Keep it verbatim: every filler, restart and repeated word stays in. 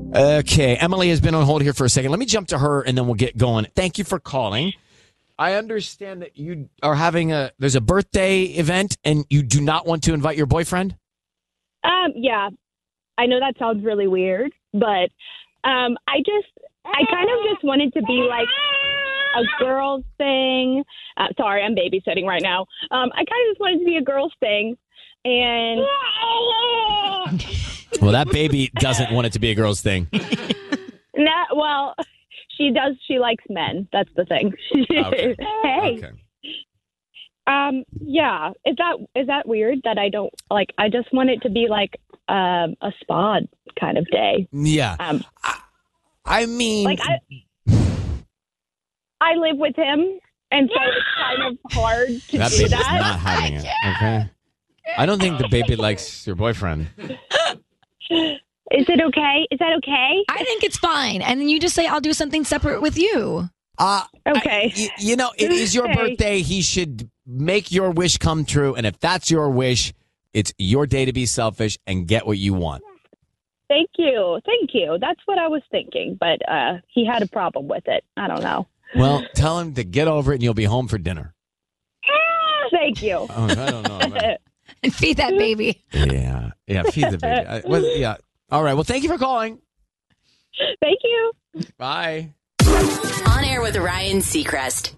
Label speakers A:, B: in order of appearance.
A: Okay, Emily has been on hold here for a second. Let me jump to her and then we'll get going. Thank you for calling. I understand that you are having a, there's a birthday event and you do not want to invite your boyfriend?
B: Um, yeah, I know that sounds really weird, but um, I just, I kind of just wanted to be like a girl's thing. Uh, sorry, I'm babysitting right now. Um, I kind of just wanted to be a girl's thing. And
A: well, that baby doesn't want it to be a girl's thing.
B: nah, well, she does. She likes men. That's the thing.
A: Okay.
B: Hey.
A: Okay.
B: Um. Yeah. Is that is that weird that I don't like? I just want it to be like um, a spa kind of day.
A: Yeah.
B: Um.
A: I, I mean,
B: like I, I live with him, and so it's kind of hard to
A: that
B: do
A: baby's
B: that.
A: not having it. Okay. I don't think the baby likes your boyfriend.
B: Is it okay? Is that okay?
C: I think it's fine. And then you just say, I'll do something separate with you.
A: Uh,
B: Okay.
A: I- y- you know, it is your
B: Hey.
A: birthday. He should make your wish come true. And if that's your wish, it's your day to be selfish and get what you want.
B: Thank you. Thank you. That's what I was thinking. But uh, he had a problem with it. I don't know.
A: Well, tell him to get over it and you'll be home for dinner.
B: Thank you.
A: Oh, I don't know. man.
C: And feed that baby.
A: Yeah. Yeah. Feed the baby. I, well, yeah. All right. Well, thank you for calling.
B: Thank you.
A: Bye.
D: On air with Ryan Seacrest.